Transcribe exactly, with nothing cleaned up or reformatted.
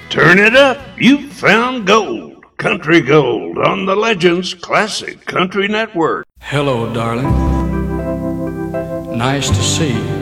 Turn it up. You've found gold. Country Gold on the Legends Classic Country Network. Hello, darling. Nice to see you.